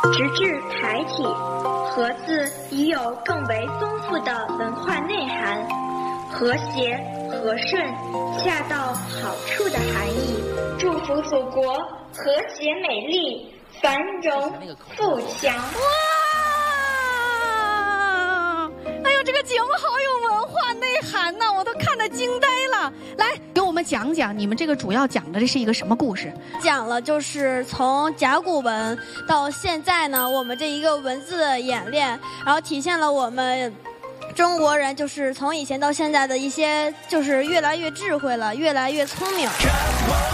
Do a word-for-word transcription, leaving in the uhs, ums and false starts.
直至楷体，和字已有更为丰富的文化内涵，和谐、和顺、恰到好处的含义。祝福祖国和谐美丽、繁荣富强。 哇！哎呦，这个节目好有文化内涵呐，我都看得惊呆了。来，给我们讲讲你们这个主要讲的这是一个什么故事？ 讲了就是从甲骨文到现在呢，我们这一个文字的演练，然后体现了我们中国人就是从以前到现在的一些，就是越来越智慧了，越来越聪明。